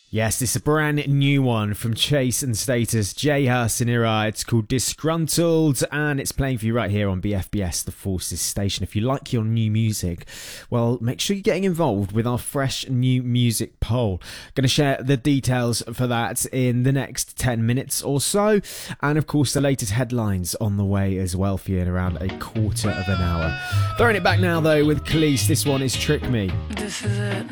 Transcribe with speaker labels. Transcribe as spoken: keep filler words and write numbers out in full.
Speaker 1: Yes, this is a brand new one from Chase and Status, J Sinira. It's called Disgruntled, and it's playing for you right here on B F B S, the Forces station. If you like your new music, well, make sure you're getting involved with our fresh new music poll. Going to share the details for that in the next ten minutes or so, and of course the latest headlines on the way as well for you in around a quarter of an hour. Throwing it back now though with Khalees. This one is Trick Me.
Speaker 2: This is it.